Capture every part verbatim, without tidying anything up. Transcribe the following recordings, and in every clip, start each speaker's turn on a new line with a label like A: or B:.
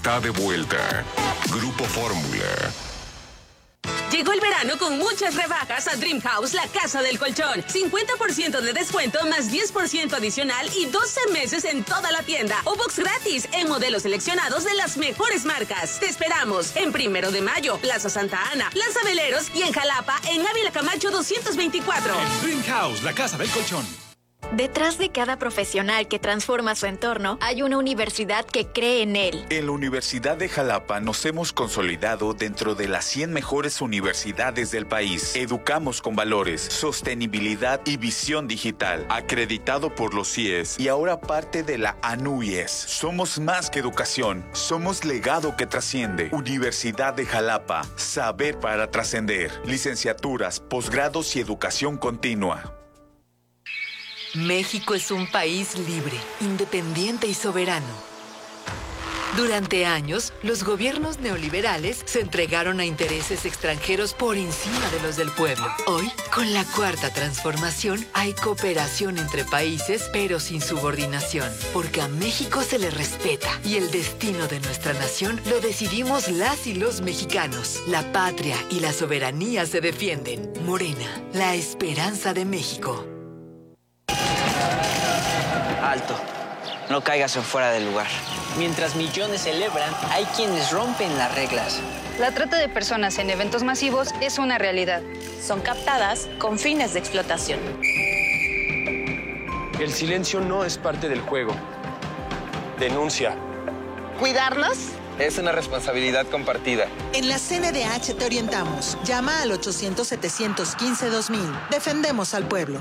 A: está de vuelta. Grupo Fórmula.
B: Llegó el verano con muchas rebajas a Dream House, la casa del colchón. cincuenta por ciento de descuento más diez por ciento adicional y doce meses en toda la tienda. O box gratis en modelos seleccionados de las mejores marcas. Te esperamos en Primero de Mayo, Plaza Santa Ana, Plaza Veleros y en Jalapa, en Ávila Camacho doscientos veinticuatro.
C: En Dream House, la casa del colchón.
D: Detrás de cada profesional que transforma su entorno, hay una universidad que cree en él.
E: En la Universidad de Jalapa nos hemos consolidado dentro de las cien mejores universidades del país. Educamos con valores, sostenibilidad y visión digital. Acreditado por los C I E S y ahora parte de la A N U Y E S. Somos más que educación, somos legado que trasciende. Universidad de Jalapa, saber para trascender. Licenciaturas, posgrados y educación continua.
F: México es un país libre, independiente y soberano. Durante años, los gobiernos neoliberales se entregaron a intereses extranjeros por encima de los del pueblo. Hoy, con la Cuarta Transformación, hay cooperación entre países, pero sin subordinación, porque a México se le respeta y el destino de nuestra nación lo decidimos las y los mexicanos. La patria y la soberanía se defienden. Morena, la esperanza de México.
G: Alto, no caigas en fuera del lugar. Mientras millones celebran, hay quienes rompen las reglas.
H: La trata de personas en eventos masivos es una realidad.
I: Son captadas con fines de explotación.
J: El silencio no es parte del juego. Denuncia.
K: ¿Cuidarnos?
J: Es una responsabilidad compartida.
K: En la C N D H te orientamos. Llama al ochocientos, setecientos quince, dos mil. Defendemos al pueblo.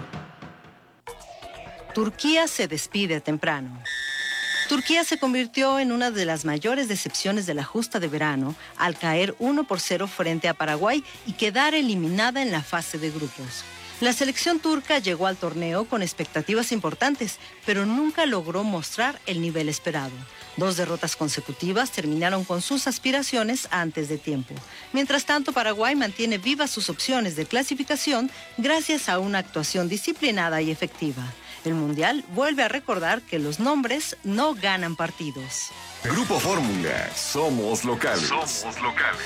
L: Turquía se despide temprano. Turquía se convirtió en una de las mayores decepciones de la justa de verano al caer uno por cero frente a Paraguay y quedar eliminada en la fase de grupos. La selección turca llegó al torneo con expectativas importantes, pero nunca logró mostrar el nivel esperado. Dos derrotas consecutivas terminaron con sus aspiraciones antes de tiempo. Mientras tanto, Paraguay mantiene vivas sus opciones de clasificación gracias a una actuación disciplinada y efectiva. El Mundial vuelve a recordar que los nombres no ganan partidos.
A: Grupo Fórmula, somos locales.
M: Somos locales.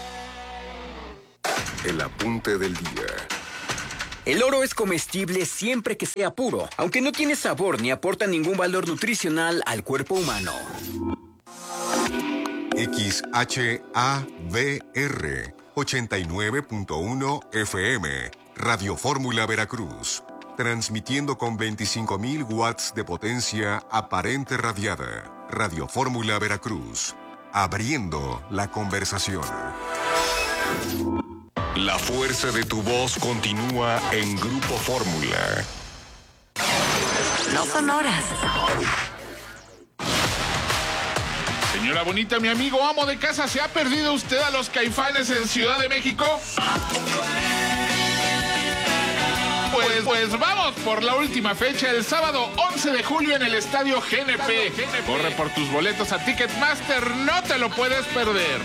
A: El apunte del día.
N: El oro es comestible siempre que sea puro, aunque no tiene sabor ni aporta ningún valor nutricional al cuerpo humano.
A: X H A V R ochenta y nueve punto uno F M, Radio Fórmula Veracruz. Transmitiendo con veinticinco mil watts de potencia aparente radiada. Radio Fórmula Veracruz. Abriendo la conversación. La fuerza de tu voz continúa en Grupo Fórmula.
F: No son horas.
O: Señora bonita, mi amigo amo de casa, ¿se ha perdido usted a los Caifanes en Ciudad de México? Pues, pues vamos por la última fecha, el sábado once de julio en el Estadio G N P. Corre por tus boletos a Ticketmaster, no te lo puedes perder.